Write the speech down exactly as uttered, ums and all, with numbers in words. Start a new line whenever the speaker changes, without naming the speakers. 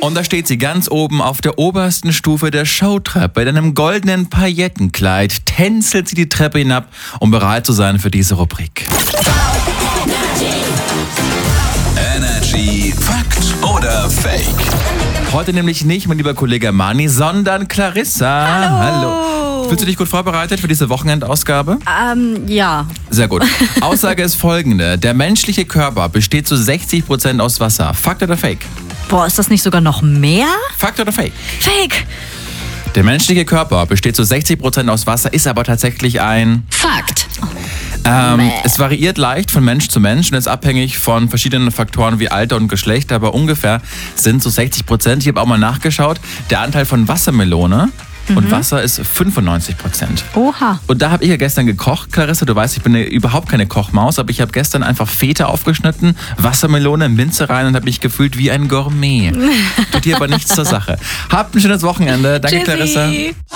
Und da steht sie ganz oben auf der obersten Stufe der Showtreppe. In einem goldenen Paillettenkleid tänzelt sie die Treppe hinab, um bereit zu sein für diese Rubrik.
Energy Fakt oder Fake?
Heute nämlich nicht mein lieber Kollege Mani, sondern Clarissa.
Hallo.
Hallo. Fühlst du dich gut vorbereitet für diese Wochenendausgabe?
Ähm, ja.
Sehr gut. Aussage ist folgende. Der menschliche Körper besteht zu sechzig Prozent aus Wasser. Fakt oder Fake?
Boah, ist das nicht sogar noch mehr?
Fakt oder Fake?
Fake.
Der menschliche Körper besteht zu sechzig Prozent aus Wasser, ist aber tatsächlich ein
Fakt.
Ähm, es variiert leicht von Mensch zu Mensch und ist abhängig von verschiedenen Faktoren wie Alter und Geschlecht, aber ungefähr sind so sechzig Prozent. Ich habe auch mal nachgeschaut, der Anteil von Wassermelone mhm. und Wasser ist fünfundneunzig Prozent.
Oha.
Und da habe ich ja gestern gekocht, Clarissa, du weißt, ich bin überhaupt keine Kochmaus, aber ich habe gestern einfach Feta aufgeschnitten, Wassermelone, Minze rein und habe mich gefühlt wie ein Gourmet. Tut dir aber nichts zur Sache. Habt ein schönes Wochenende. Danke,
Tschüssi.
Clarissa.